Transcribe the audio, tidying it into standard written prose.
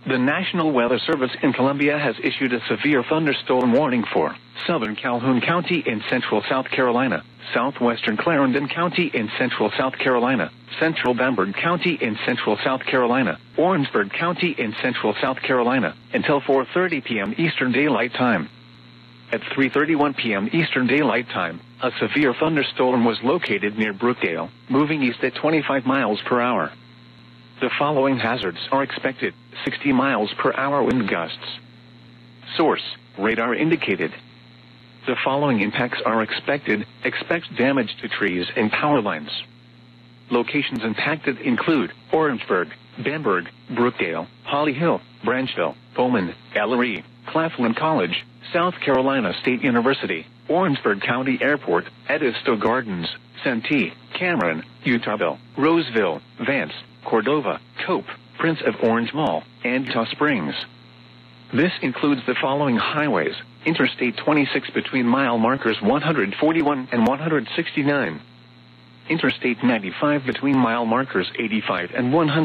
The National Weather Service in Columbia has issued a severe thunderstorm warning for southern Calhoun County in central South Carolina, southwestern Clarendon County in central South Carolina, central Bamberg County in central South Carolina, Orangeburg County in central South Carolina, until 4:30 p.m. Eastern Daylight Time. At 3:31 p.m. Eastern Daylight Time, a severe thunderstorm was located near Brookdale, moving east at 25 miles per hour. The following hazards are expected: 60 miles per hour wind gusts. Source: radar indicated. The following impacts are expected: expect damage to trees and power lines. Locations impacted include Orangeburg, Bamberg, Brookdale, Holly Hill, Branchville, Pullman, Ellery, Claflin College, South Carolina State University, Orangeburg County Airport, Edisto Gardens, Santee, Cameron, Utahville, Roseville, Vance, Cordova, Cope, Prince of Orange Mall, and Utah Springs. This includes the following highways: Interstate 26 between mile markers 141 and 169. Interstate 95 between mile markers 85 and 100.